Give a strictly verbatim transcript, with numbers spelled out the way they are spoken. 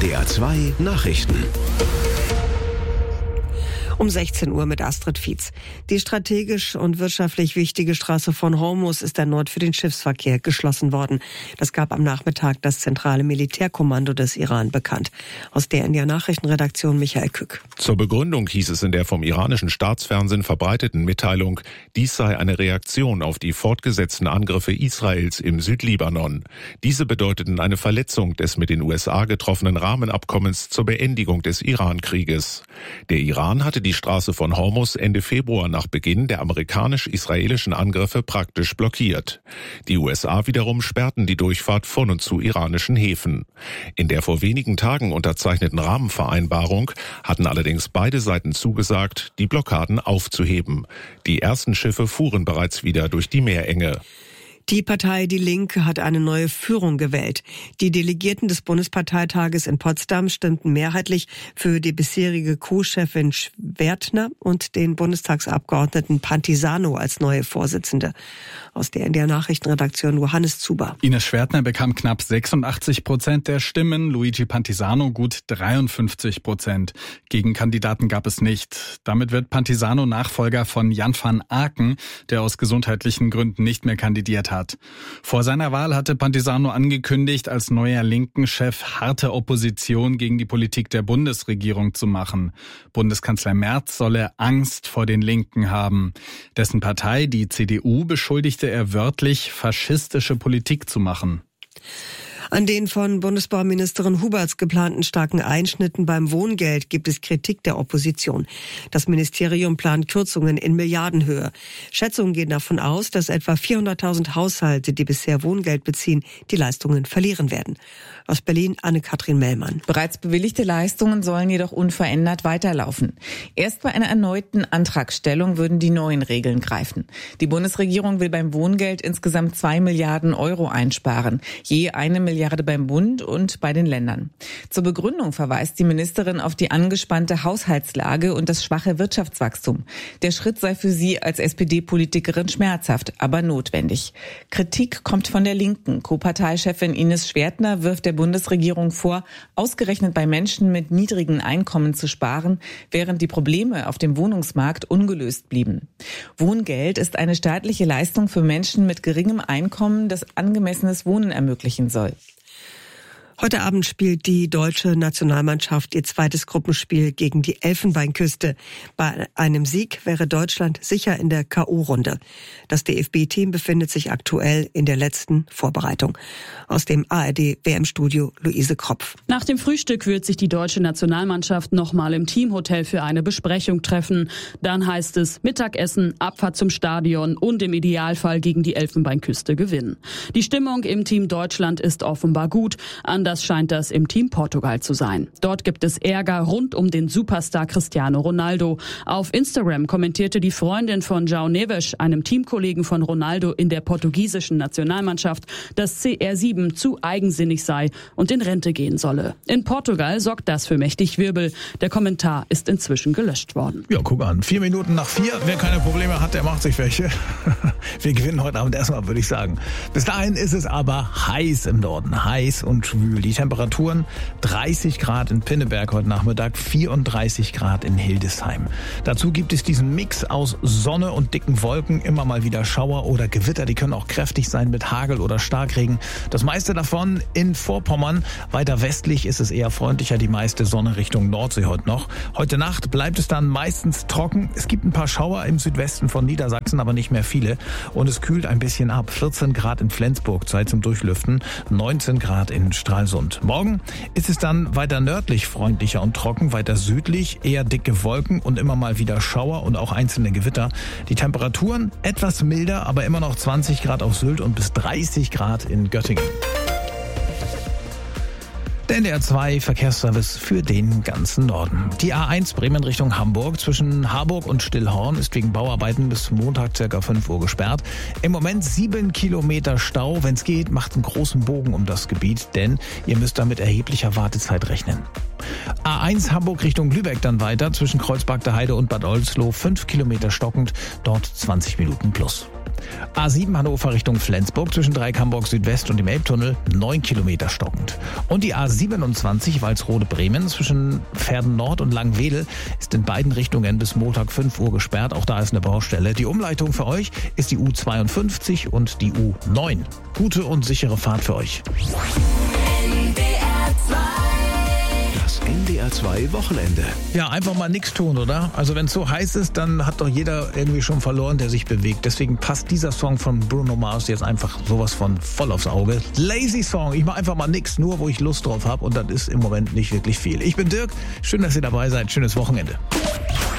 D R zwei Nachrichten. Um sechzehn Uhr mit Astrid Fietz. Die strategisch und wirtschaftlich wichtige Straße von Hormuz ist erneut für den Schiffsverkehr geschlossen worden. Das gab am Nachmittag das zentrale Militärkommando des Iran bekannt. Aus der N D R Nachrichtenredaktion Michael Kück. Zur Begründung hieß es in der vom iranischen Staatsfernsehen verbreiteten Mitteilung, dies sei eine Reaktion auf die fortgesetzten Angriffe Israels im Südlibanon. Diese bedeuteten eine Verletzung des mit den U S A getroffenen Rahmenabkommens zur Beendigung des Iran-Krieges. Der Iran hatte die Straße von Hormuz Ende Februar nach Beginn der amerikanisch-israelischen Angriffe praktisch blockiert. Die U S A wiederum sperrten die Durchfahrt von und zu iranischen Häfen. In der vor wenigen Tagen unterzeichneten Rahmenvereinbarung hatten allerdings beide Seiten zugesagt, die Blockaden aufzuheben. Die ersten Schiffe fuhren bereits wieder durch die Meerenge. Die Partei Die Linke hat eine neue Führung gewählt. Die Delegierten des Bundesparteitages in Potsdam stimmten mehrheitlich für die bisherige Co-Chefin Schwertner und den Bundestagsabgeordneten Pantisano als neue Vorsitzende. Aus der N D R Nachrichtenredaktion Johannes Zuber. Ines Schwertner bekam knapp sechsundachtzig Prozent der Stimmen, Luigi Pantisano gut dreiundfünfzig Prozent. Gegenkandidaten gab es nicht. Damit wird Pantisano Nachfolger von Jan van Aken, der aus gesundheitlichen Gründen nicht mehr kandidiert hat. Hat. Vor seiner Wahl hatte Pantisano angekündigt, als neuer Linken-Chef harte Opposition gegen die Politik der Bundesregierung zu machen. Bundeskanzler Merz solle Angst vor den Linken haben. Dessen Partei, die C D U, beschuldigte er wörtlich, faschistische Politik zu machen. An den von Bundesbauministerin Huberts geplanten starken Einschnitten beim Wohngeld gibt es Kritik der Opposition. Das Ministerium plant Kürzungen in Milliardenhöhe. Schätzungen gehen davon aus, dass etwa vierhunderttausend Haushalte, die bisher Wohngeld beziehen, die Leistungen verlieren werden. Aus Berlin Anne-Kathrin Mellmann. Bereits bewilligte Leistungen sollen jedoch unverändert weiterlaufen. Erst bei einer erneuten Antragstellung würden die neuen Regeln greifen. Die Bundesregierung will beim Wohngeld insgesamt zwei Milliarden Euro einsparen, je eine Milliarde beim Bund und bei den Ländern. Zur Begründung verweist die Ministerin auf die angespannte Haushaltslage und das schwache Wirtschaftswachstum. Der Schritt sei für sie als S P D-Politikerin schmerzhaft, aber notwendig. Kritik kommt von der Linken. Co-Parteichefin Ines Schwertner wirft der Bundesregierung vor, ausgerechnet bei Menschen mit niedrigen Einkommen zu sparen, während die Probleme auf dem Wohnungsmarkt ungelöst blieben. Wohngeld ist eine staatliche Leistung für Menschen mit geringem Einkommen, das angemessenes Wohnen ermöglichen soll. Heute Abend spielt die deutsche Nationalmannschaft ihr zweites Gruppenspiel gegen die Elfenbeinküste. Bei einem Sieg wäre Deutschland sicher in der K O-Runde. Das D F B-Team befindet sich aktuell in der letzten Vorbereitung. Aus dem A R D-W M-Studio Luise Kropf. Nach dem Frühstück wird sich die deutsche Nationalmannschaft nochmal im Teamhotel für eine Besprechung treffen. Dann heißt es Mittagessen, Abfahrt zum Stadion und im Idealfall gegen die Elfenbeinküste gewinnen. Die Stimmung im Team Deutschland ist offenbar gut. Anders scheint das im Team Portugal zu sein. Dort gibt es Ärger rund um den Superstar Cristiano Ronaldo. Auf Instagram kommentierte die Freundin von João Neves, einem Teamkollegen von Ronaldo in der portugiesischen Nationalmannschaft, dass C R sieben zu eigensinnig sei und in Rente gehen solle. In Portugal sorgt das für mächtig Wirbel. Der Kommentar ist inzwischen gelöscht worden. Ja, guck an. Vier Minuten nach vier. Wer keine Probleme hat, der macht sich welche. Wir gewinnen heute Abend erstmal, würde ich sagen. Bis dahin ist es aber heiß im Norden. Heiß und schwül. Die Temperaturen dreißig Grad in Pinneberg heute Nachmittag, vierunddreißig Grad in Hildesheim. Dazu gibt es diesen Mix aus Sonne und dicken Wolken, immer mal wieder Schauer oder Gewitter. Die können auch kräftig sein mit Hagel oder Starkregen. Das meiste davon in Vorpommern. Weiter westlich ist es eher freundlicher, die meiste Sonne Richtung Nordsee heute noch. Heute Nacht bleibt es dann meistens trocken. Es gibt ein paar Schauer im Südwesten von Niedersachsen, aber nicht mehr viele. Und es kühlt ein bisschen ab. vierzehn Grad in Flensburg, Zeit zum Durchlüften. neunzehn Grad in Stralsund. Morgen ist es dann weiter nördlich freundlicher und trocken, weiter südlich eher dicke Wolken und immer mal wieder Schauer und auch einzelne Gewitter. Die Temperaturen etwas milder, aber immer noch zwanzig Grad auf Sylt und bis dreißig Grad in Göttingen. Der N D R zwei Verkehrsservice für den ganzen Norden. Die A eins Bremen Richtung Hamburg zwischen Harburg und Stillhorn ist wegen Bauarbeiten bis Montag ca. fünf Uhr gesperrt. Im Moment sieben Kilometer Stau. Wenn es geht, macht einen großen Bogen um das Gebiet, denn ihr müsst da mit erheblicher Wartezeit rechnen. A eins Hamburg Richtung Lübeck dann weiter zwischen Kreuzberg der Heide und Bad Oldesloe. fünf Kilometer stockend, dort zwanzig Minuten plus. A sieben Hannover Richtung Flensburg zwischen Dreieck-Hamburg Südwest und dem Elbtunnel neun Kilometer stockend. Und die A siebenundzwanzig Walsrode-Bremen zwischen Verden Nord und Langwedel ist in beiden Richtungen bis Montag fünf Uhr gesperrt. Auch da ist eine Baustelle. Die Umleitung für euch ist die U zweiundfünfzig und die U neun. Gute und sichere Fahrt für euch. Das N D R zwei Wochenende. Ja, einfach mal nichts tun, oder? Also wenn es so heiß ist, dann hat doch jeder irgendwie schon verloren, der sich bewegt. Deswegen passt dieser Song von Bruno Mars jetzt einfach sowas von voll aufs Auge. Lazy Song. Ich mache einfach mal nichts, nur wo ich Lust drauf habe. Und das ist im Moment nicht wirklich viel. Ich bin Dirk. Schön, dass ihr dabei seid. Schönes Wochenende.